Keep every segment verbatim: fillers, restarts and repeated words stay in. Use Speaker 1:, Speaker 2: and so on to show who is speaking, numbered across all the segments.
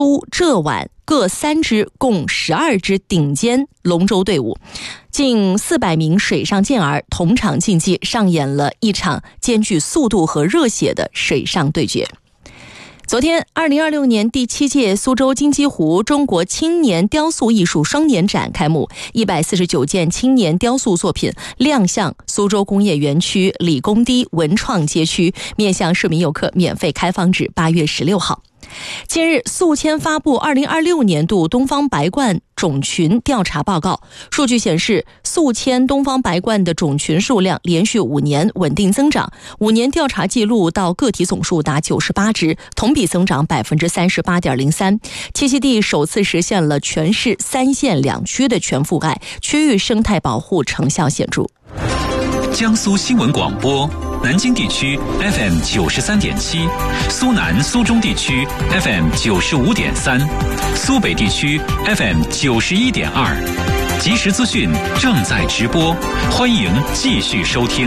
Speaker 1: 苏、浙皖各三支共十二支顶尖龙舟队伍，近四百名水上健儿同场竞技，上演了一场兼具速度和热血的水上对决。昨天，二零二六年第七届苏州金鸡湖中国青年雕塑艺术双年展开幕，一百四十九件青年雕塑作品亮相苏州工业园区理工堤文创街区，面向市民游客免费开放至八月十六号。近日，宿迁发布二零二六年度东方白鹳种群调查报告，数据显示，宿迁东方白鹳的种群数量连续五年稳定增长，五年调查记录到个体总数达九十八只，同比增长百分之三十八点零三。栖息地首次实现了全市三县两区的全覆盖，区域生态保护成效显著。
Speaker 2: 江苏新闻广播，南京地区 F M 九十三点七，苏南、苏中地区 F M 九十五点三，苏北地区 F M 九十一点二。即时资讯正在直播，欢迎继续收听。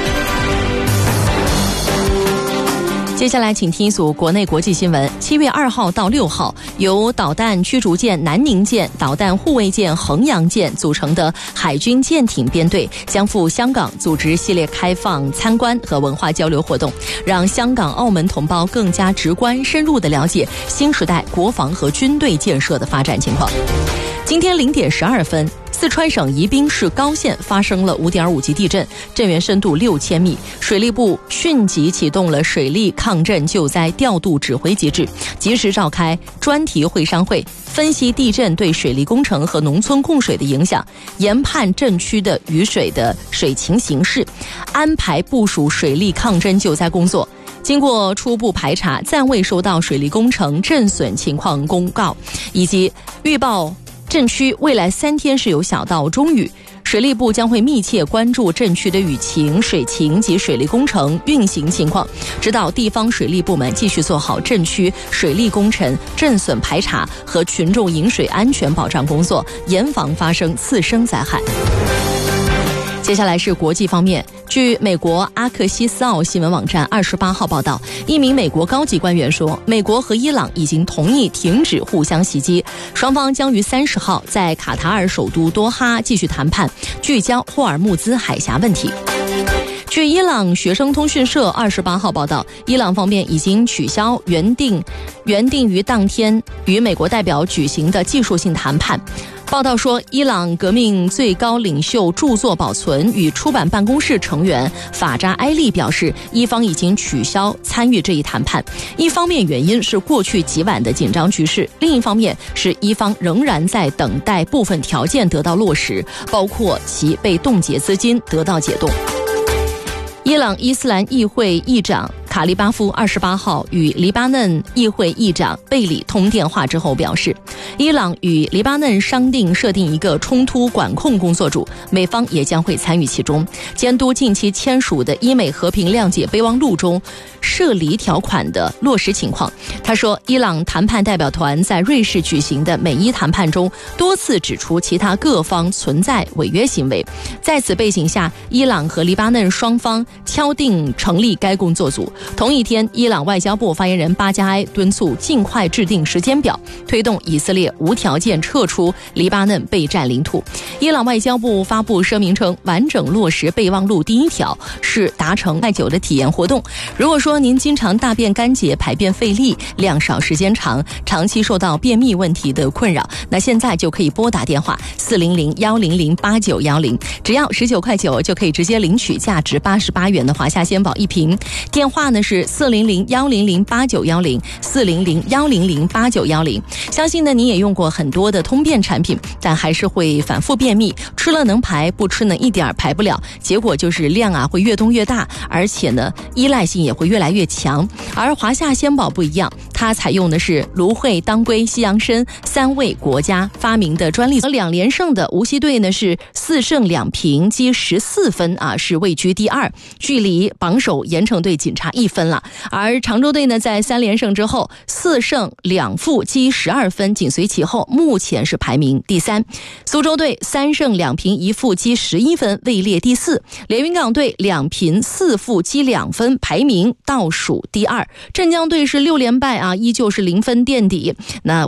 Speaker 1: 接下来请听一组国内国际新闻。七月二号到六号，由导弹驱逐舰南宁舰、导弹护卫舰衡阳舰组成的海军舰艇编队将赴香港组织系列开放参观和文化交流活动，让香港、澳门同胞更加直观深入地了解新时代国防和军队建设的发展情况。今天零点十二分，四川省宜宾市高县发生了五点五级地震，震源深度六千米。水利部迅即启动了水利抗震救灾调度指挥机制，及时召开专题会商会，分析地震对水利工程和农村供水的影响，研判震区的雨水的水情形势，安排部署水利抗震救灾工作。经过初步排查，暂未收到水利工程震损情况公告，以及预报震区未来三天是有小到中雨。水利部将会密切关注震区的雨情、水情及水利工程运行情况，指导地方水利部门继续做好震区水利工程震损排查和群众饮水安全保障工作，严防发生次生灾害。接下来是国际方面，据美国阿克西斯奥新闻网站二十八号报道，一名美国高级官员说，美国和伊朗已经同意停止互相袭击，双方将于三十号在卡塔尔首都多哈继续谈判，聚焦霍尔木兹海峡问题。据伊朗学生通讯社二十八号报道，伊朗方面已经取消原定原定于当天与美国代表举行的技术性谈判。报道说，伊朗革命最高领袖著作保存与出版办公室成员法扎埃利表示，伊方已经取消参与这一谈判。一方面原因是过去几晚的紧张局势，另一方面是伊方仍然在等待部分条件得到落实，包括其被冻结资金得到解冻。伊朗伊斯兰议会议长卡利巴夫二十八号与黎巴嫩议会议长贝里通电话之后表示，伊朗与黎巴嫩商定设定一个冲突管控工作组，美方也将会参与其中，监督近期签署的伊美和平谅解备忘录中涉离条款的落实情况。他说，伊朗谈判代表团在瑞士举行的美伊谈判中多次指出其他各方存在违约行为，在此背景下，伊朗和黎巴嫩双方敲定成立该工作组。同一天，伊朗外交部发言人巴加埃敦促尽快制定时间表，推动以色列无条件撤出黎巴嫩被占领土。伊朗外交部发布声明称，完整落实备忘录第一条是达成太久的体验活动。如果说您经常大便干结、排便费力、量少时间长，长期受到便秘问题的困扰，那现在就可以拨打电话四零零幺零零八九幺零，只要十九块九就可以直接领取价值八十八元的华夏鲜宝一瓶。电话呢是四零零幺零零八九幺零，四零零幺零零八九幺零。相信呢你也用过很多的通便产品，但还是会反复便秘，吃了能排，不吃呢一点排不了，结果就是量啊会越冻越大，而且呢依赖性也会越来越强。而华夏鲜宝不一样，它采用的是芦荟、当归、西洋参三位国家发明的专利。两连胜的无锡队呢是四胜两平，积十四分啊，是位居第二，距离榜首盐城队仅差一分了。而常州队呢在三连胜之后四胜两负，积十二分，紧随其后，目前是排名第三。苏州队三胜两平一负，积十一分，位列第四。连云港队两平四负，积两分，排名倒数第二。镇江队是六连败啊，依旧是零分垫底。那